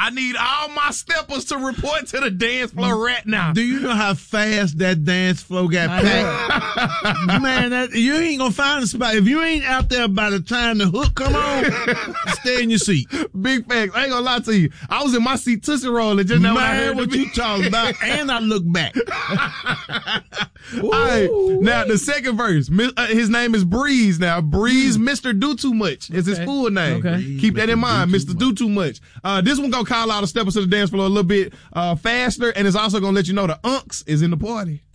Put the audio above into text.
I need all my steppers to report to the dance floor right now. Do you know how fast that dance floor got packed? Man, you ain't gonna find a spot. If you ain't out there by the time the hook come on, stay in your seat. Big facts. I ain't gonna lie to you. I was in my seat Tootsie rolling just now. Man, what you talking about? And I look back. All right, now the second verse. His name is Breeze. Now Breeze, Mr. Do Too Much is his full name. Okay. Keep that in mind, Mr. Do Too Much. This one gonna call out the steppers to the dance floor a little bit faster, and it's also gonna let you know the unks is in the party.